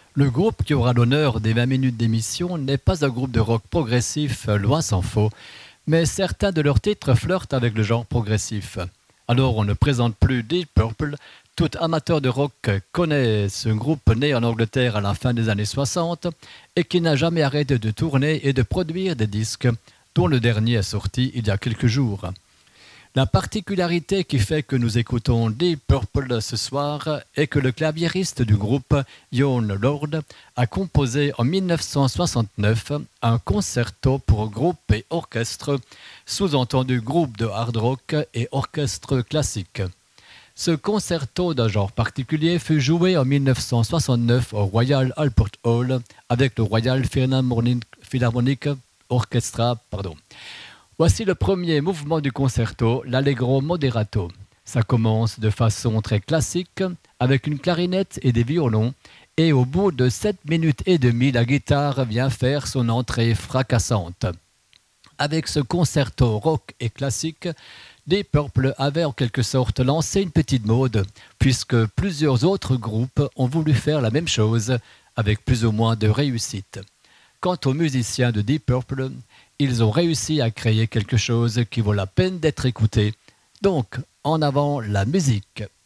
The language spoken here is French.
Le groupe qui aura l'honneur des 20 minutes d'émission n'est pas un groupe de rock progressif, loin s'en faut, mais certains de leurs titres flirtent avec le genre progressif. Alors on ne présente plus Deep Purple. Tout amateur de rock connaît ce groupe né en Angleterre à la fin des années 60 et qui n'a jamais arrêté de tourner et de produire des disques, dont le dernier est sorti il y a quelques jours. La particularité qui fait que nous écoutons Deep Purple ce soir est que le claviériste du groupe, Jon Lord, a composé en 1969 un concerto pour groupe et orchestre, sous-entendu groupe de hard rock et orchestre classique. Ce concerto d'un genre particulier fut joué en 1969 au Royal Albert Hall avec le Royal Philharmonic Orchestra. Voici le premier mouvement du concerto, l'Allegro Moderato. Ça commence de façon très classique, avec une clarinette et des violons, et au bout de 7 minutes et demie, la guitare vient faire son entrée fracassante. Avec ce concerto rock et classique, Deep Purple avait en quelque sorte lancé une petite mode, puisque plusieurs autres groupes ont voulu faire la même chose, avec plus ou moins de réussite. Quant aux musiciens de Deep Purple, ils ont réussi à créer quelque chose qui vaut la peine d'être écouté. Donc, en avant la musique.